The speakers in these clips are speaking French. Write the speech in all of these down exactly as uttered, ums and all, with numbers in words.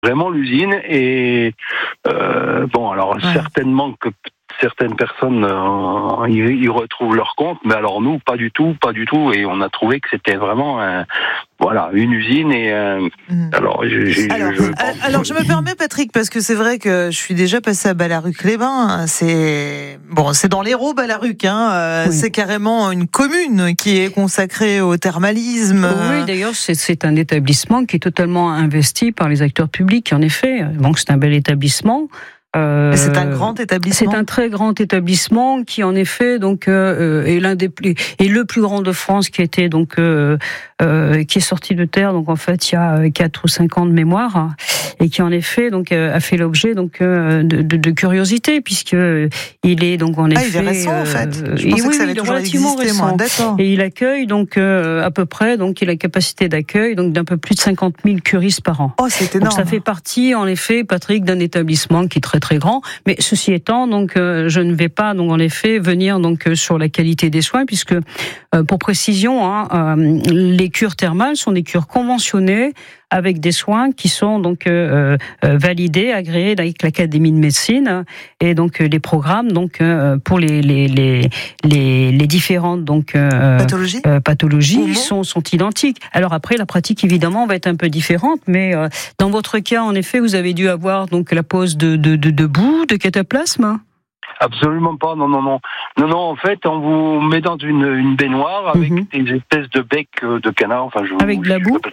vraiment l'usine. Et euh, bon, alors ouais. certainement que certaines personnes euh, y, y retrouvent leur compte, mais alors nous, pas du tout, pas du tout. Et on a trouvé que c'était vraiment un, voilà, une usine. Et euh, mmh. alors, j'ai, alors, je, je pense... alors, je me permets, Patrick, parce que c'est vrai que je suis déjà passé à Ballaruc-les-Bains. C'est bon, c'est dans l'Hérault, Ballaruc. Hein. Euh, oui. C'est carrément une commune qui est consacrée au thermalisme. Oui, d'ailleurs, c'est, c'est un établissement qui est totalement investi par les acteurs publics. En effet, donc c'est un bel établissement. Euh, c'est un grand établissement. C'est un très grand établissement qui, en effet, donc euh, est l'un des plus est le plus grand de France, qui était donc euh, euh, qui est sorti de terre. Donc en fait, il y a quatre ou cinq ans de mémoire, et qui en effet donc euh, a fait l'objet donc euh, de, de, de curiosité, puisque il est donc en ah, effet. il est récent euh, en fait. Je et pensais oui, que ça avait oui, toujours relativement existé, récent. Moi. D'accord. Et il accueille donc euh, à peu près donc il a la capacité d'accueil donc d'un peu plus de cinquante mille curistes par an. Oh, c'est énorme. Donc ça fait partie en effet, Patrick, d'un établissement qui est très très grand. Mais ceci étant, donc, euh, je ne vais pas, donc, en effet, venir donc euh, sur la qualité des soins, puisque, euh, pour précision, hein, euh, les cures thermales sont des cures conventionnées avec des soins qui sont donc euh, euh, validés, agréés avec l'Académie de médecine, et donc euh, les programmes donc euh, pour les les les les, les différentes donc euh, pathologies, euh, pathologies sont sont identiques. Alors après, la pratique évidemment va être un peu différente, mais euh, dans votre cas, en effet, vous avez dû avoir donc la pose de de de, de boue, de cataplasme. Absolument pas, non, non, non. Non, non, en fait, on vous met dans une, une baignoire avec mm-hmm. des espèces de becs de canard, enfin, je Avec de la boue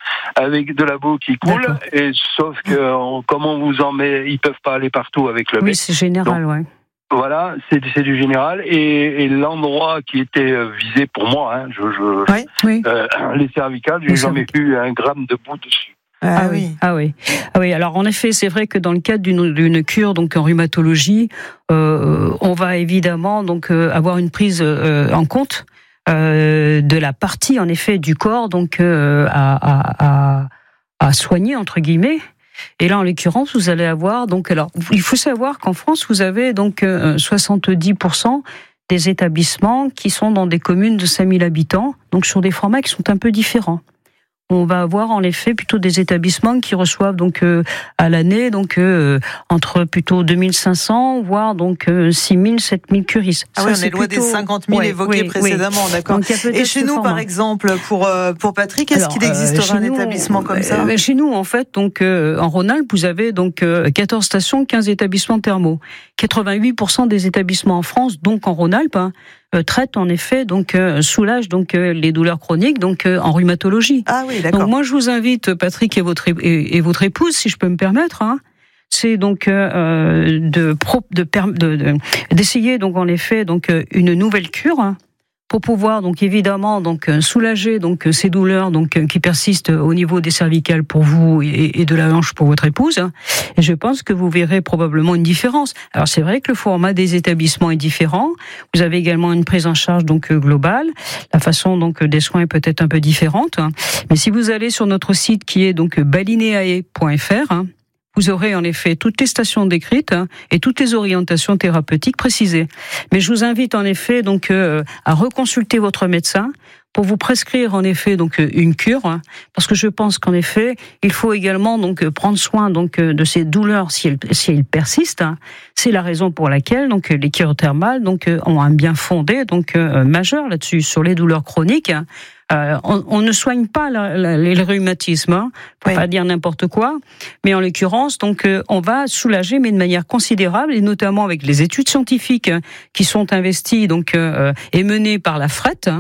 Avec de la boue qui coule, D'accord. et sauf que, on, comme on vous en met, ils peuvent pas aller partout avec le bec. Oui, c'est général, Donc, ouais. Voilà, c'est, c'est du général, et, et l'endroit qui était visé pour moi, hein, je, je, oui, oui. Euh, les cervicales, j'ai jamais vu un gramme de boue dessus. Ah, ah oui, ah oui, ah oui. Alors en effet, c'est vrai que dans le cadre d'une, d'une cure donc en rhumatologie, euh, on va évidemment donc euh, avoir une prise euh, en compte euh, de la partie en effet du corps donc euh, à, à, à, à soigner entre guillemets. Et là, en l'occurrence, vous allez avoir donc alors il faut savoir qu'en France, vous avez donc euh, soixante-dix pour cent des établissements qui sont dans des communes de cinq mille habitants, donc sur des formats qui sont un peu différents. On va avoir en effet plutôt des établissements qui reçoivent donc euh, à l'année donc euh, entre plutôt deux mille cinq cents voire donc euh, six mille, sept mille curistes. Ah oui, on est loin plutôt... des cinquante mille ouais, évoqués oui, précédemment, oui. D'accord. Donc, et chez nous, par exemple, pour pour Patrick, est-ce Alors, qu'il existera euh, un nous, établissement comme ça euh, Chez nous, en fait, donc euh, en Rhône-Alpes, vous avez donc euh, quatorze stations, quinze établissements thermaux. quatre-vingt-huit pour cent des établissements en France, donc en Rhône-Alpes, hein, traite en effet donc euh, soulage donc euh, les douleurs chroniques donc euh, en rhumatologie. Ah oui, d'accord. Donc moi je vous invite, Patrick et votre et, et votre épouse, si je peux me permettre, hein, c'est donc euh, de, pro, de, de, de d'essayer donc en effet donc une nouvelle cure. Hein, pour pouvoir donc évidemment donc soulager donc ces douleurs donc qui persistent au niveau des cervicales pour vous et, et de la hanche pour votre épouse. Et je pense que vous verrez probablement une différence. Alors c'est vrai que le format des établissements est différent. Vous avez également une prise en charge donc globale. La façon donc des soins est peut-être un peu différente. Mais si vous allez sur notre site qui est donc balineae point f r, vous aurez en effet toutes les stations décrites hein, et toutes les orientations thérapeutiques précisées. Mais je vous invite en effet donc euh, à reconsulter votre médecin pour vous prescrire en effet donc une cure, hein, parce que je pense qu'en effet il faut également donc prendre soin donc de ces douleurs si elles, si elles persistent. Hein. C'est la raison pour laquelle donc les cures thermales donc ont un bien fondé donc euh, majeur là-dessus sur les douleurs chroniques. Hein. Euh, on, on ne soigne pas la, la, les rhumatismes, hein, faut oui. pas dire n'importe quoi, mais en l'occurrence, donc, euh, on va soulager, mais de manière considérable, et notamment avec les études scientifiques hein, qui sont investies donc euh, et menées par la F R E T. Hein,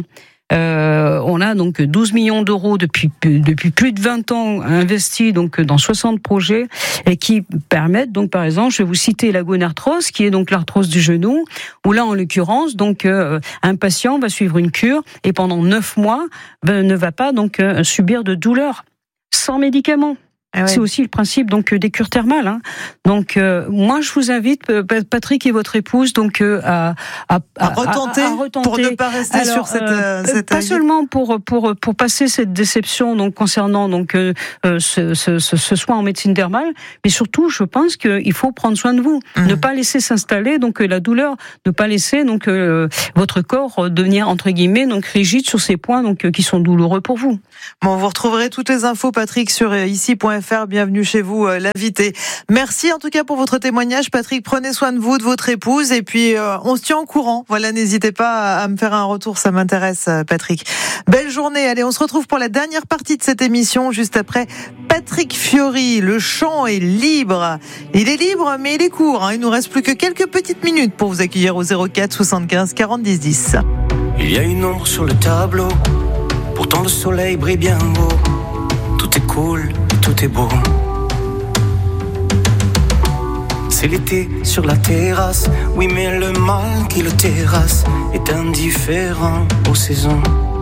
Euh, on a donc douze millions d'euros depuis depuis plus de vingt ans investis donc dans soixante projets et qui permettent donc par exemple, je vais vous citer la gonarthrose qui est donc l'arthrose du genou où là en l'occurrence donc euh, un patient va suivre une cure et pendant neuf mois ben, ne va pas donc euh, subir de douleur sans médicaments. Ah ouais. C'est aussi le principe donc des cures thermales. Hein. Donc euh, moi je vous invite Patrick et votre épouse donc euh, à, à, à, retenter à, à retenter pour ne pas rester Alors, sur cette, euh, cette pas seulement pour pour pour passer cette déception donc concernant donc euh, ce, ce, ce, ce soin en médecine thermale, mais surtout je pense qu'il faut prendre soin de vous, mmh. ne pas laisser s'installer donc la douleur, ne pas laisser donc euh, votre corps devenir entre guillemets donc rigide sur ces points donc qui sont douloureux pour vous. Bon, vous retrouverez toutes les infos, Patrick, sur ici point f r. Bienvenue chez vous, euh, l'invité. Merci en tout cas pour votre témoignage, Patrick. Prenez soin de vous, de votre épouse, et puis euh, on se tient au courant. Voilà, n'hésitez pas à me faire un retour, ça m'intéresse, Patrick. Belle journée. Allez, on se retrouve pour la dernière partie de cette émission, juste après Patrick Fiori. Le chant est libre. Il est libre, mais il est court. Hein. Il nous reste plus que quelques petites minutes pour vous accueillir au zéro quatre soixante-quinze quarante dix dix. Il y a une ombre sur le tableau. Pourtant le soleil brille bien haut. Tout est cool, tout est beau. C'est l'été sur la terrasse. Oui mais le mal qui le terrasse est indifférent aux saisons.